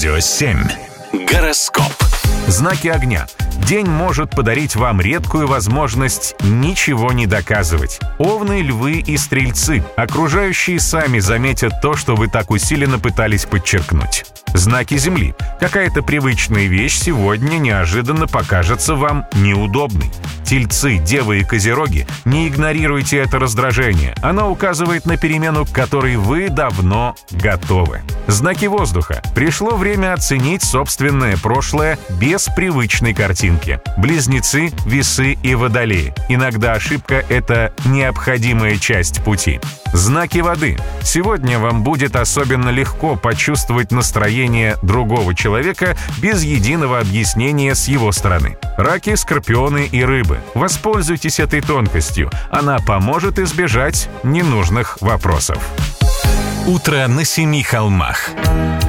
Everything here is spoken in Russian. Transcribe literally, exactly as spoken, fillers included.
Радио семь. Гороскоп. Знаки огня. День может подарить вам редкую возможность ничего не доказывать. Овны, львы и стрельцы. Окружающие сами заметят то, что вы так усиленно пытались подчеркнуть. Знаки земли. Какая-то привычная вещь сегодня неожиданно покажется вам неудобной. Тельцы, девы и козероги, не игнорируйте это раздражение. Оно указывает на перемену, к которой вы давно готовы. Знаки воздуха. Пришло время оценить собственное прошлое без привычной картинки. Близнецы, весы и водолеи. Иногда ошибка — это необходимая часть пути. Знаки воды. Сегодня вам будет особенно легко почувствовать настроение другого человека без единого объяснения с его стороны. Раки, скорпионы и рыбы. Воспользуйтесь этой тонкостью. Она поможет избежать ненужных вопросов. Утро на семи холмах.